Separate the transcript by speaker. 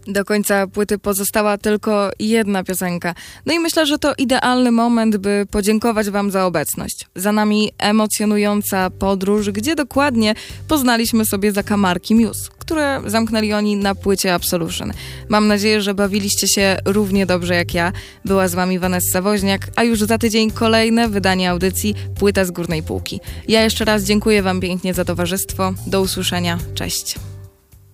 Speaker 1: Do końca płyty pozostała tylko jedna piosenka. No i myślę, że to idealny moment, by podziękować wam za obecność. Za nami emocjonująca podróż, gdzie dokładnie poznaliśmy sobie zakamarki Muse, które zamknęli oni na płycie Absolution. Mam nadzieję, że bawiliście się równie dobrze jak ja. Była z wami Vanessa Woźniak, a już za tydzień kolejne wydanie audycji Płyta z górnej półki. Ja jeszcze raz dziękuję wam pięknie za towarzystwo. Do usłyszenia. Cześć.